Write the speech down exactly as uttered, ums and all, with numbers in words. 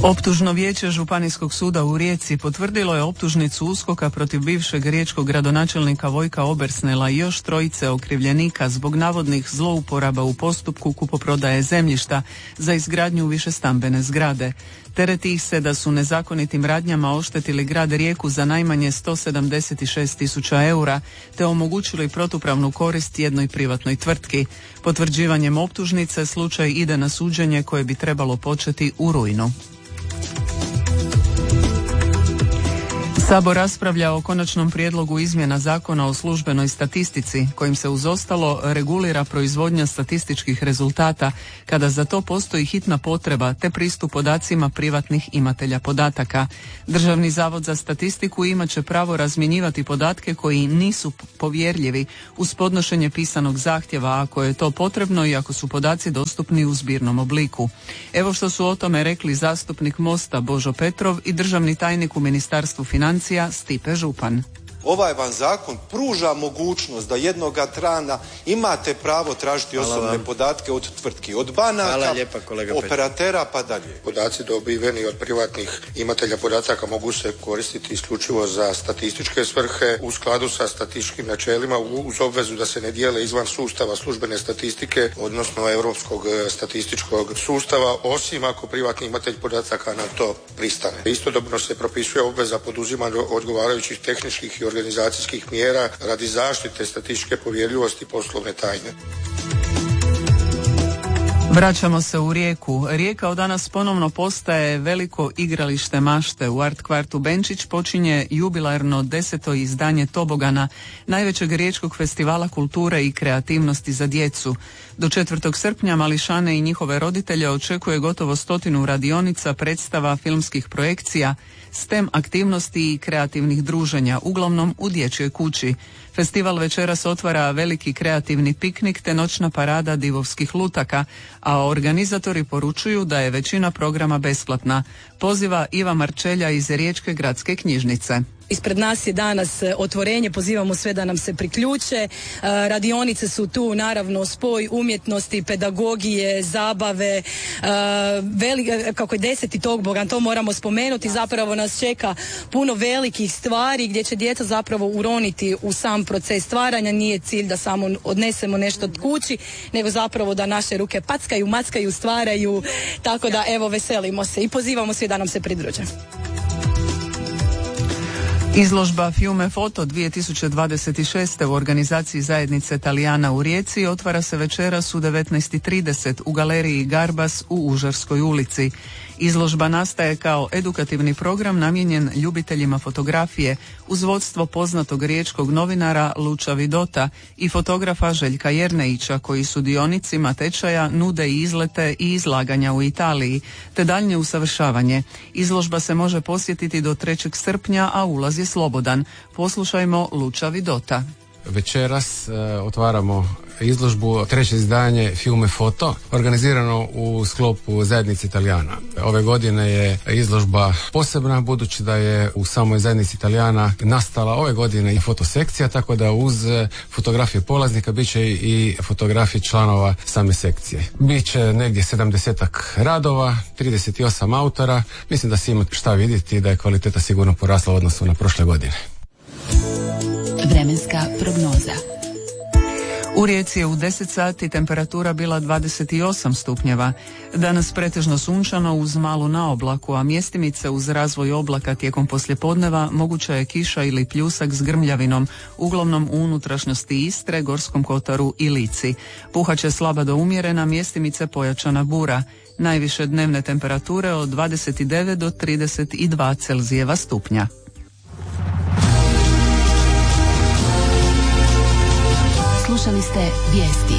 Optužno vijeće Županijskog suda u Rijeci potvrdilo je optužnicu USKOK-a protiv bivšeg riječkog gradonačelnika Vojka Obersnela i još trojice okrivljenika zbog navodnih zlouporaba u postupku kupoprodaje zemljišta za izgradnju višestambene zgrade. Tereti ih se da su nezakonitim radnjama oštetili grad Rijeku za najmanje sto sedamdeset šest tisuća eura te omogućili protupravnu korist jednoj privatnoj tvrtki. Potvrđivanjem optužnice slučaj ide na suđenje koje bi trebalo početi u rujnu. Sabor raspravlja o konačnom prijedlogu izmjena Zakona o službenoj statistici, kojim se uz ostalo regulira proizvodnja statističkih rezultata kada za to postoji hitna potreba te pristup podacima privatnih imatelja podataka. Državni zavod za statistiku imat će pravo razmjenjivati podatke koji nisu povjerljivi uz podnošenje pisanog zahtjeva ako je to potrebno i ako su podaci dostupni u zbirnom obliku. Evo što su o tome rekli zastupnik Mosta Božo Petrov i državni tajnik u Ministarstvu financija Stipe Župan. Ovaj vam zakon pruža mogućnost da jednoga trana imate pravo tražiti osobne podatke od tvrtki, od banaka, lijepa, operatera pa dalje. Podaci dobiveni od privatnih imatelja podataka mogu se koristiti isključivo za statističke svrhe u skladu sa statističkim načelima uz obvezu da se ne dijele izvan sustava službene statistike, odnosno europskog statističkog sustava, osim ako privatni imatelj podataka na to pristane. Istodobno se propisuje obveza poduzimanja odgovarajućih tehničkih i organizacijskih mjera radi zaštite statističke povjerljivosti poslovne tajne. Vraćamo se u Rijeku. Rijeka od danas ponovno postaje veliko igralište mašte. U art kvartu Benčić počinje jubilarno deseto izdanje Tobogana, najvećeg riječkog festivala kulture i kreativnosti za djecu. Do četvrtog srpnja mališane i njihove roditelje očekuje gotovo stotinu radionica, predstava, filmskih projekcija, STEM aktivnosti i kreativnih druženja, uglavnom u dječjoj kući. Festival večeras otvara veliki kreativni piknik te noćna parada divovskih lutaka, a organizatori poručuju da je većina programa besplatna. Poziva Iva Marčelja iz Riječke gradske knjižnice. Ispred nas je danas otvorenje, pozivamo sve da nam se priključe. Radionice su tu, naravno, spoj umjetnosti, pedagogije, zabave, veli, kako je deseti Tobogana, to moramo spomenuti, zapravo nas čeka puno velikih stvari gdje će djeca zapravo uroniti u sam proces stvaranja. Nije cilj da samo odnesemo nešto od kući, nego zapravo da naše ruke packaju, mackaju, stvaraju, tako da evo veselimo se i pozivamo sve da nam se pridruže. Izložba Fiume Foto dvije tisuće dvadeset šest. u organizaciji zajednice Talijana u Rijeci otvara se večeras u devetnaest i trideset u galeriji Garbas u Užarskoj ulici. Izložba nastaje kao edukativni program namijenjen ljubiteljima fotografije uz vodstvo poznatog riječkog novinara Luča Vidota i fotografa Željka Jernejića koji sudionicima tečaja nude i izlete i izlaganja u Italiji te daljnje usavršavanje. Izložba se može posjetiti do trećeg srpnja, a ulaz je slobodan. Poslušajmo Luča Vidota. Večeras e, otvaramo izložbu treće izdanje Fiume Foto, organizirano u sklopu zajednice Talijana. Ove godine je izložba posebna budući da je u samoj zajednici Talijana nastala ove godine i fotosekcija, tako da uz fotografije polaznika bit će i fotografije članova same sekcije. Biće negdje sedamdesetak radova, trideset osam autora. Mislim da se ima šta vidjeti i da je kvaliteta sigurno porasla u odnosu na prošle godine. Vremenska prognoza. U Rijeci je u deset sati temperatura bila dvadeset osam stupnjeva. Danas pretežno sunčano uz malu naoblaku, a mjestimice uz razvoj oblaka tijekom poslijepodneva moguća je kiša ili pljusak s grmljavinom, uglavnom u unutrašnjosti Istre, Gorskom kotaru i Lici. Puhaće slaba do umjerena, mjestimice pojačana bura. Najviše dnevne temperature od dvadeset devet do trideset dva Celzijeva stupnja. Slušali ste vijesti.